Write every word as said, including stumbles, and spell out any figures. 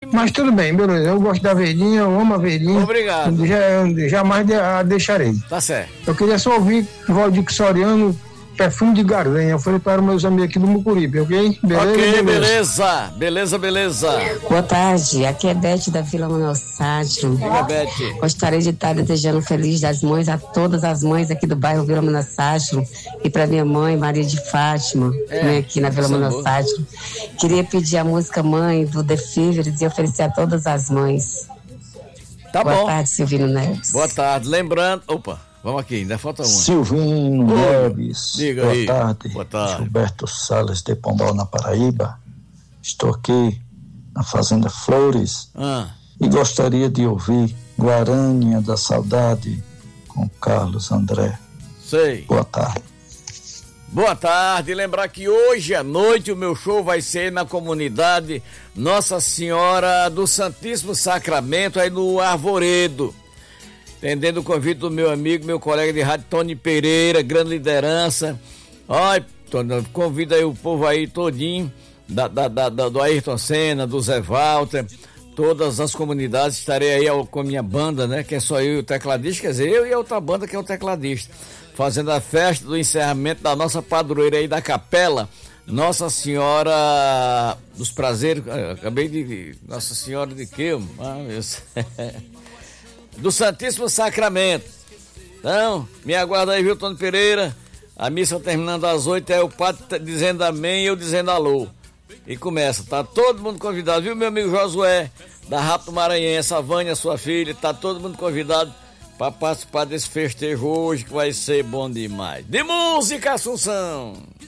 Mas tudo bem, beleza. Eu gosto da verdinha, eu amo a verdinha. Obrigado. Já, jamais a deixarei. Tá certo. Eu queria só ouvir Valdir Soriano, Perfume de Gardenha. Eu falei para meus amigos aqui do Mucuripe, ok? Beleza, ok, beleza. Beleza, beleza. Boa tarde, aqui é Bete da Vila Manuel Sátiro. Diga, Bete. Gostaria de estar desejando Feliz das Mães a todas as mães aqui do bairro Vila Manuel Sátiro e para minha mãe, Maria de Fátima, é, né, aqui na Vila Manuel Sátiro. Queria pedir a música Mãe do The Fevers e oferecer a todas as mães. Tá Boa bom. Boa tarde, Silvino Neves. Boa tarde. Lembrando, opa. Vamos aqui, ainda falta uma. Silvino Neves, Diga boa aí. tarde. Boa tarde. Gilberto Salles de Pombal, na Paraíba. Estou aqui na Fazenda Flores ah. e gostaria de ouvir Guarânia da Saudade com Carlos André. Sei. Boa tarde. Boa tarde. Lembrar que hoje à noite o meu show vai ser na comunidade Nossa Senhora do Santíssimo Sacramento, aí no Arvoredo. Atendendo o convite do meu amigo, meu colega de rádio, Tony Pereira, grande liderança. Olha, convida aí o povo aí todinho, da, da, da, do Ayrton Senna, do Zé Walter, todas as comunidades. Estarei aí com a minha banda, né, que é só eu e o tecladista, quer dizer, eu e a outra banda que é o tecladista, fazendo a festa do encerramento da nossa padroeira aí da capela, Nossa Senhora dos Prazeres, acabei de... Nossa Senhora de quê? Ah, meu Deus. Do Santíssimo Sacramento. Então, me aguarda aí, viu, Tony Pereira? A missa terminando às oito, é o padre dizendo amém e eu dizendo alô. E começa, tá todo mundo convidado, viu, meu amigo Josué, da Rápido Maranhense, a Vânia, sua filha, tá todo mundo convidado para participar desse festejo hoje, que vai ser bom demais. De música, Assunção!